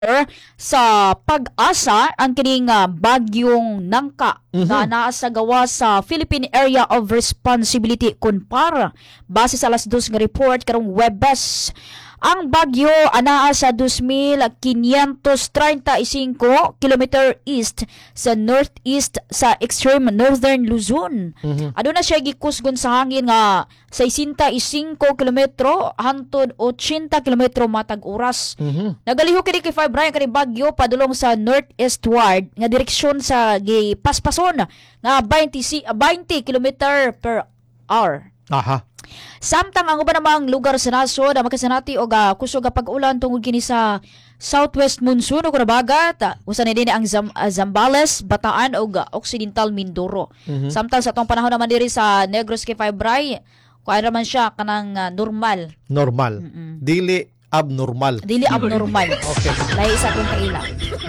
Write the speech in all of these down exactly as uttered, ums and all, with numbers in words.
sa pag-asa ang kining uh, bagyong nangka mm-hmm. na naa sa gawa sa Philippine Area of Responsibility kumpara base sa alas dos nga report karong Webes. Ang bagyo anaa sa two thousand five hundred thirty-five kilometer east sa northeast sa extreme northern Luzon. Mm-hmm. Aduna siya gikusgon sa hangin nga sixty-five kilometro hangtod eighty kilometro matag oras. Mm-hmm. Nagaliho kini kay February kani bagyo padulong sa northeastward nga direksyon sa gipaspason nga twenty kilometer per hour. Aha. Samtang ang uban namang lugar sa nasod ang makasanati og uh, kusog nga pag-ulan tungod kini sa southwest monsoon ug nabagat uh, usa ni dinhi ang Zam- uh, Zambales, Bataan ug uh, Occidental Mindoro. Mm-hmm. Samtang sa atong panahon naman diri sa Negros kay Febray, kuan naman siya kanang uh, normal. Normal. Mm-mm. Dili abnormal. Dili abnormal. Okay. Lahi sa akong kaila.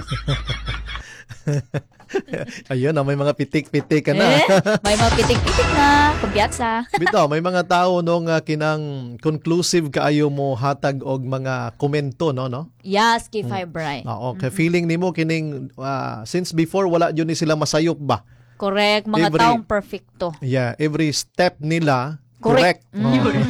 Ayun, may mga pitik-pitik ka na. Eh, may mga pitik-pitik na, kumpiyansa. Bitaw, may mga tao nung uh, kinang conclusive kaayo mo hatag og mga komento, no? no? Yes, kay Febray. Mm. Oo, okay. Mm-hmm. Feeling nimo kining, uh, since before, wala yun ni sila masayop ba? Correct, mga every, taong perfecto. Yeah, every step nila, correct. correct. Mm. Oh.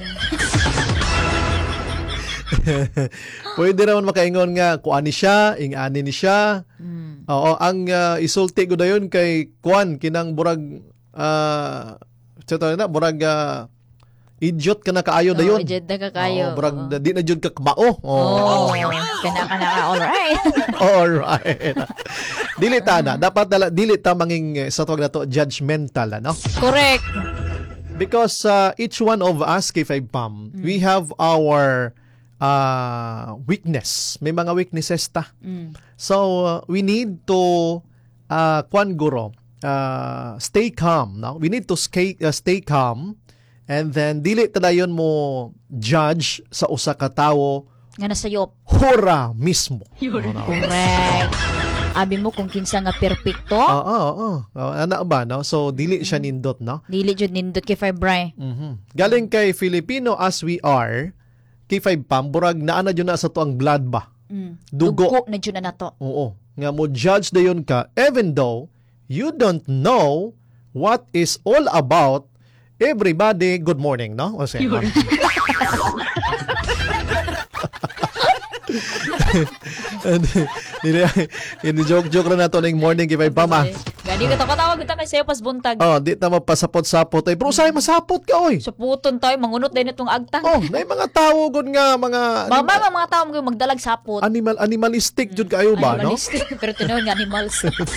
Pwede naman makaingon nga, kuan ni siya, ing-ani ni siya. Mm. Oo, ang uh, isulti ko dayon kay kuan kinang burag uh, cheto na burag uh, idiot ka na kaayo dayon. Oh, idiot na ka kaayo. Oh, burag oh. Di na jud ka kamao. Oh, oh. Kana kana ka all right. All right. Dili ta na, dapat dala, dili ta manging sa tawag nato judgmental, ano? Correct. Because uh, each one of us kay Five Pam, mm. we have our uh, weakness. May mga weaknesses ta. Mm. So, uh, we need to, uh, kwan guro, uh, stay calm. No? We need to stay, uh, stay calm and then dili tadayon mo judge sa usa ka tawo nga nasayop. Hura mismo. Oh, no? Correct. Abi mo kung kinsa nga perpekto? Oo, oo, oo. Ana ba, no? So, dili siya nindot, no? Dili jud nindot kay Febray. Mm-hmm. Galing kay Filipino as we are, kay Five Pam, burag naana dyan na sa to ang blood ba? Mm. Dugo. Dugo na dyan na nato. Oo. Nga mo judge dayon ka, even though you don't know what is all about everybody. Good morning, no? O siya, Ini-joke-joke na nato ng morning kay Five Pam. Gani ka takatawag kita kay sayo pas buntag. Oh, di ta mapasapot-sapot ay. Pero sa'yo masapot ka, oy. Saputon tayo, mangunot din itong agtang. Oh, may mga tao gud nga mga mga mga, mga tao mo magdalag sapot. Animal animalistic jud kayo ba, no? Animalistic, pero tinuod nga animals.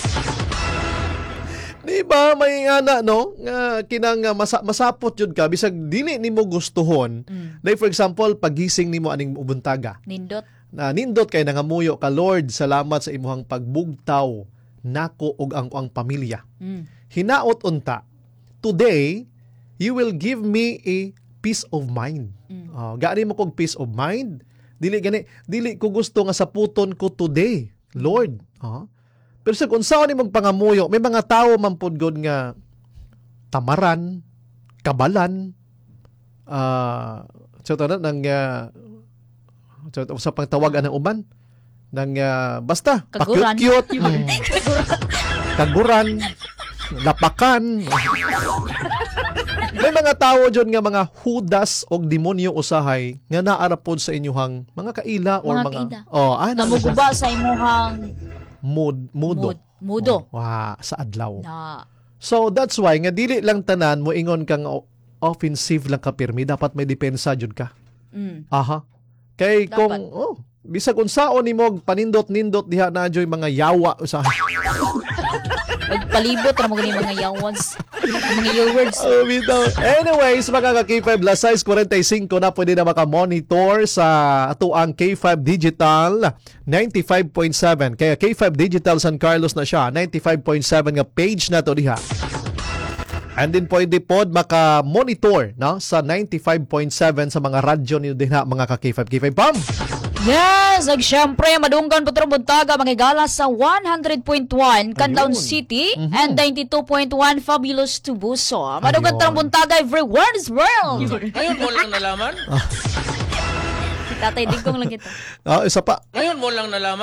Di ba may ana no nga kinang uh, masa, masapot jud ka bisag dili nimo gustuhon. Mm. Like for example, pagising nimo aning ubuntaga. Nindot. Na nindot kay nangamuyo ka, Lord, salamat sa imuhang pagbugtaw nako og ang ang pamilya. Mm. Hinaot unta, today you will give me a peace of mind. Mm. Uh, gaani mo kog peace of mind. Dili gani, dili ko gusto nga saputon ko today, Lord. Uh, pero sa kung saan ni magpangamuyo, may mga tao man pud god nga tamaran, kabalan, ah, uh, so na nang uh, so, sa pagtawagan ng uban nang uh, basta kaguran. Cute, mm, kaguran, lapakan. May mga tao dyan nga mga hudas o demonyo usahay nga naarapod sa inyuhang mga kaila or mga, mga oh, ah, namuguba sa imuhang mood, mudo. Mood, mudo. Oh, wow, sa adlaw. Na. So that's why nga dili lang tanan mo ingon kang offensive lang ka pirmi, dapat may depensa jud ka. Mm. Aha. Kay dapat. Kung oh, bisag unsaon nimo panindot-nindot diha na joy mga yawa usahay. Pagpalibot ra mo gani mga yawans. Mga yowers. Oh, anyways, mga ka-K five Las six forty-five na pwede na maka-monitor sa ato ang K five Digital ninety-five point seven. Kaya K five Digital San Carlos na siya, ninety-five point seven nga page na to diha. And then pwede pod maka-monitor no, sa ninety-five point seven sa mga radyo niyo diha mga ka-K five. K five Pam! Yes, ag syempre madunggan Putrong Buntaga magigala sa one hundred point one Canlaon City mm-hmm. and ninety-two point one Fabulous Tubuso. Madunggan Putrong Buntaga everywhere is world. Ayun mo lang nalaman. Tatay Digong lang ito. Ah, isa pa. Ngayon mo lang nalaman.